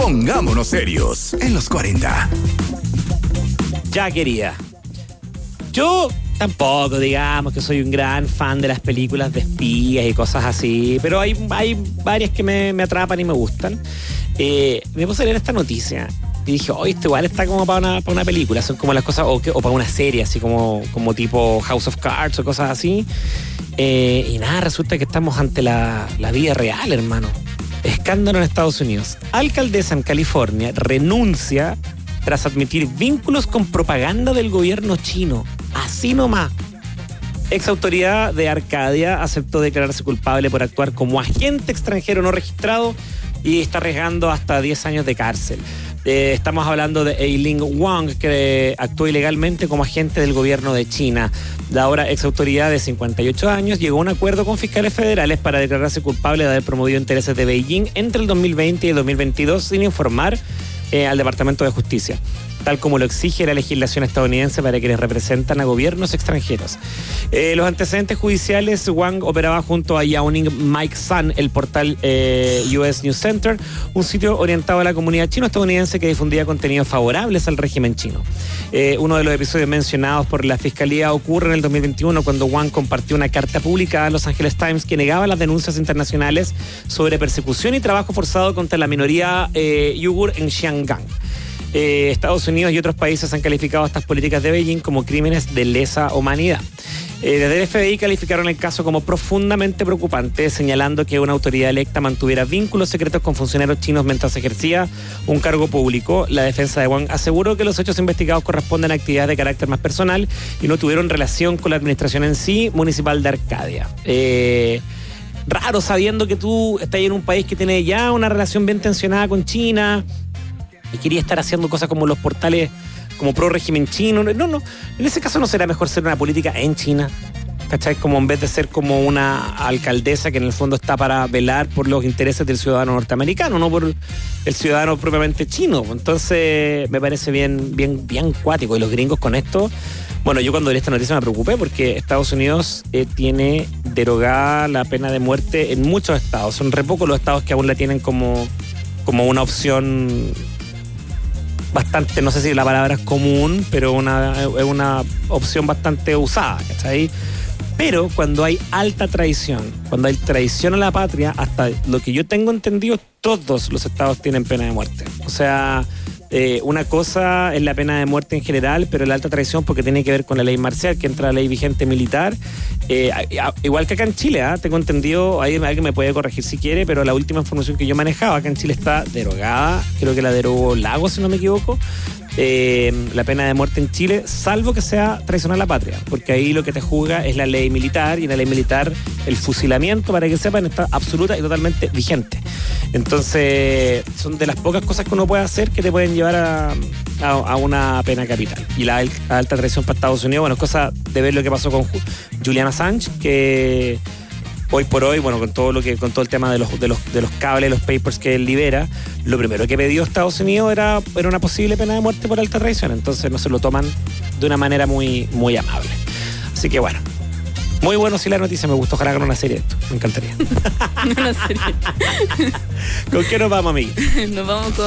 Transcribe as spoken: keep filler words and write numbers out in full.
Pongámonos serios en los cuarenta. Ya quería. Yo tampoco, digamos, que soy un gran fan de las películas de espías y cosas así, pero hay, hay varias que me, me atrapan y me gustan. Eh, me puse a leer esta noticia y dije, oye, esto igual está como para una, para una película, son como las cosas, o, que, o para una serie, así como, como tipo House of Cards o cosas así. Eh, y nada, resulta que estamos ante la, la vida real, hermano. Escándalo en Estados Unidos. Alcaldesa en California renuncia tras admitir vínculos con propaganda del gobierno chino. Así nomás. Ex autoridad de Arcadia aceptó declararse culpable por actuar como agente extranjero no registrado y está arriesgando hasta diez años de cárcel. Eh, estamos hablando de Eileen Wang, que actuó ilegalmente como agente del gobierno de China. La ahora ex autoridad de cincuenta y ocho años llegó a un acuerdo con fiscales federales para declararse culpable de haber promovido intereses de Beijing entre el dos mil veinte y el dos mil veintidós sin informar eh, al Departamento de Justicia, tal como lo exige la legislación estadounidense para quienes representan a gobiernos extranjeros. Eh, los antecedentes judiciales: Wang operaba junto a Yaoning Mike Sun el portal eh, U S News Center, un sitio orientado a la comunidad chino-estadounidense que difundía contenidos favorables al régimen chino. Eh, uno de los episodios mencionados por la fiscalía ocurre en el dos mil veintiuno, cuando Wang compartió una carta publicada en Los Angeles Times que negaba las denuncias internacionales sobre persecución y trabajo forzado contra la minoría eh, uigur en Xinjiang. Eh, Estados Unidos y otros países han calificado estas políticas de Beijing como crímenes de lesa humanidad. Eh, desde el F B I calificaron el caso como profundamente preocupante, señalando que una autoridad electa mantuviera vínculos secretos con funcionarios chinos mientras ejercía un cargo público. La defensa de Wang aseguró que los hechos investigados corresponden a actividades de carácter más personal y no tuvieron relación con la administración en sí municipal de Arcadia. Eh, raro, sabiendo que tú estás en un país que tiene ya una relación bien tensionada con China y quería estar haciendo cosas como los portales como pro régimen chino. No, no, en ese caso no será mejor ser una política en China, ¿cachai? Como en vez de ser como una alcaldesa que en el fondo está para velar por los intereses del ciudadano norteamericano, no por el ciudadano propiamente chino. Entonces me parece bien, bien, bien cuático. Y los gringos con esto, bueno, yo cuando leí esta noticia me preocupé porque Estados Unidos eh, tiene derogada la pena de muerte en muchos estados. Son re pocos los estados que aún la tienen como, como una opción bastante, no sé si la palabra es común, pero una, es una opción bastante usada, ¿cachai? Pero cuando hay alta traición, cuando hay traición a la patria, hasta lo que yo tengo entendido, todos los estados tienen pena de muerte. O sea, eh, una cosa es la pena de muerte en general, pero la alta traición porque tiene que ver con la ley marcial, que entra la ley vigente militar. Eh, igual que acá en Chile, ¿eh? Tengo entendido, ahí alguien me puede corregir si quiere, pero la última información que yo manejaba, acá en Chile está derogada, creo que la derogó Lagos, si no me equivoco. Eh, la pena de muerte en Chile, salvo que sea traición a la patria, porque ahí lo que te juzga es la ley militar, y en la ley militar el fusilamiento, para que sepan, está absoluta y totalmente vigente. Entonces son de las pocas cosas que uno puede hacer que te pueden llevar a, a, a una pena capital. Y la, la alta traición para Estados Unidos, bueno, es cosa de ver lo que pasó con Julian Assange, que hoy por hoy, bueno, con todo lo que, con todo el tema de los, de los, de los cables, los papers que él libera, lo primero que pidió Estados Unidos era, era una posible pena de muerte por alta traición. Entonces no se lo toman de una manera muy, muy amable. Así que bueno, muy bueno sí la noticia, me gustó. Ojalá hagan una serie de esto, me encantaría. Una serie. ¿Con qué nos vamos, amiguitos? Nos vamos con